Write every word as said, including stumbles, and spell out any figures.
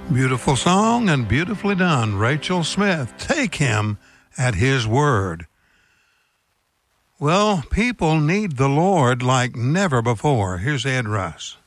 Beautiful song and beautifully done. Rachel Smith, take him at his word. Well, people need the Lord like never before. Here's Ed Russ.